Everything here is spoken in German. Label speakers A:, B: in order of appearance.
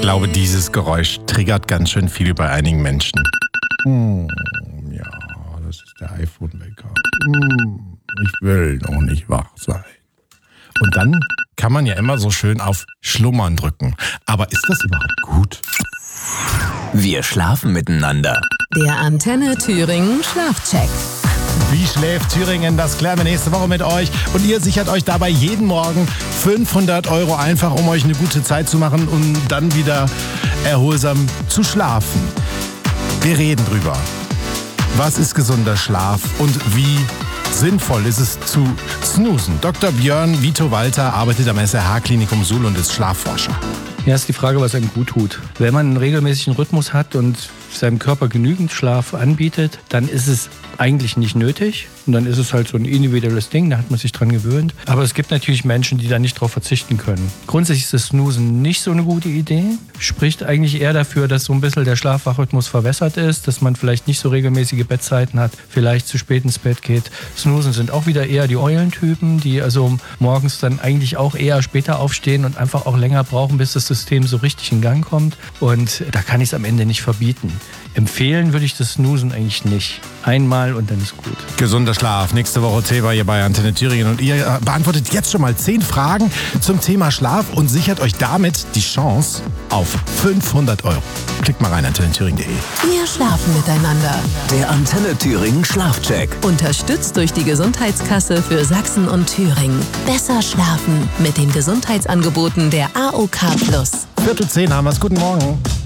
A: glaube, dieses Geräusch triggert ganz schön viel bei einigen Menschen. Ja, das ist der iPhone-Wecker. Ich will noch nicht wach sein. Und dann kann man ja immer so schön auf Schlummern drücken. Aber ist das überhaupt gut?
B: Wir schlafen miteinander.
C: Der Antenne Thüringen Schlafcheck.
A: Wie schläft Thüringen? Das klären wir nächste Woche mit euch. Und ihr sichert euch dabei jeden Morgen 500 € einfach, um euch eine gute Zeit zu machen und dann wieder erholsam zu schlafen. Wir reden drüber. Was ist gesunder Schlaf und wie sinnvoll ist es zu snoosen? Dr. Björn Vito Walter arbeitet am SRH-Klinikum Suhl und ist Schlafforscher.
D: Ja, ist die Frage, was einem gut tut. Wenn man einen regelmäßigen Rhythmus hat und seinem Körper genügend Schlaf anbietet, dann ist es eigentlich nicht nötig. Und dann ist es halt so ein individuelles Ding, da hat man sich dran gewöhnt. Aber es gibt natürlich Menschen, die da nicht drauf verzichten können. Grundsätzlich ist das Snoosen nicht so eine gute Idee. Spricht eigentlich eher dafür, dass so ein bisschen der Schlaf-Wach-Rhythmus verwässert ist, dass man vielleicht nicht so regelmäßige Bettzeiten hat, vielleicht zu spät ins Bett geht. Snoosen sind auch wieder eher die Eulentypen, die also morgens dann eigentlich auch eher später aufstehen und einfach auch länger brauchen, bis das System so richtig in Gang kommt. Und da kann ich es am Ende nicht verbieten. Empfehlen würde ich das Snoosen eigentlich nicht. Einmal und dann ist gut.
A: Gesunder Schlaf. Nächste Woche Thema hier bei Antenne Thüringen. Und ihr beantwortet jetzt schon mal 10 Fragen zum Thema Schlaf und sichert euch damit die Chance auf 500 €. Klickt mal rein, antennethüringen.de.
C: Wir schlafen miteinander.
B: Der Antenne Thüringen Schlafcheck.
C: Unterstützt durch die Gesundheitskasse für Sachsen und Thüringen. Besser schlafen mit den Gesundheitsangeboten der AOK+.
A: 9:45 haben wir es. Guten Morgen.